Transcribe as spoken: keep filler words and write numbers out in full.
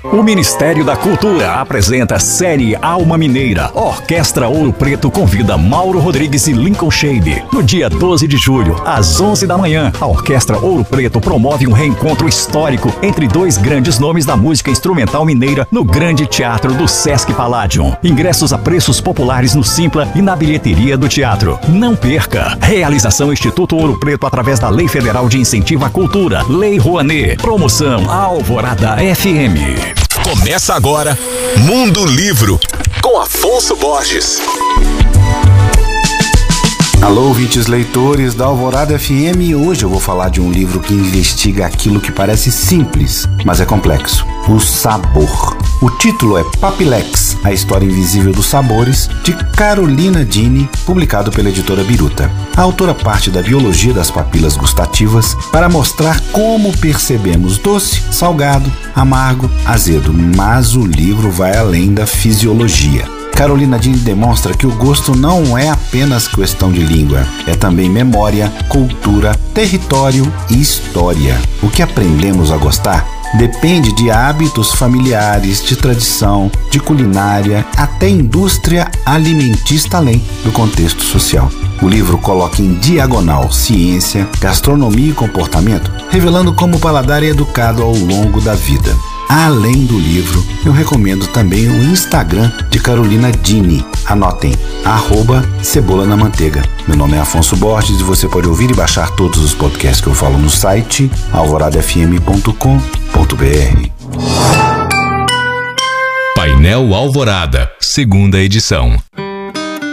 O Ministério da Cultura apresenta a série Alma Mineira. Orquestra Ouro Preto convida Mauro Rodrigues e Lincoln Shade. No dia doze de julho, às onze da manhã, a Orquestra Ouro Preto promove um reencontro histórico entre dois grandes nomes da música instrumental mineira no Grande Teatro do Sesc Palladium. Ingressos a preços populares no Simpla e na bilheteria do teatro. Não perca! Realização Instituto Ouro Preto através da Lei Federal de Incentivo à Cultura, Lei Rouanet. Promoção Alvorada F M. Começa agora Mundo Livro, com Afonso Borges. Alô, ouvintes leitores da Alvorada F M. Hoje eu vou falar de um livro que investiga aquilo que parece simples, mas é complexo: o sabor. O título é Papilex, a história invisível dos sabores, de Carolina Dini, publicado pela editora Biruta. A autora parte da biologia das papilas gustativas para mostrar como percebemos doce, salgado, amargo, azedo, mas o livro vai além da fisiologia. Carolina Dini demonstra que o gosto não é apenas questão de língua, é também memória, cultura, território e história. O que aprendemos a gostar depende de hábitos familiares, de tradição, de culinária, até indústria alimentícia, além do contexto social. O livro coloca em diagonal ciência, gastronomia e comportamento, revelando como o paladar é educado ao longo da vida. Além do livro, eu recomendo também o Instagram de Carolina Dini. Anotem, arroba Cebola na Manteiga. Meu nome é Afonso Borges e você pode ouvir e baixar todos os podcasts que eu falo no site alvorada f m ponto com ponto b r. Painel Alvorada, segunda edição.